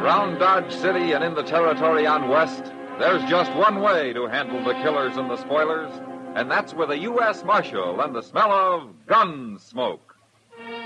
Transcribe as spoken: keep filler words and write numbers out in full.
Around Dodge City and in the territory on West, there's just one way to handle the killers and the spoilers, and that's with a U S Marshal and the smell of gun smoke.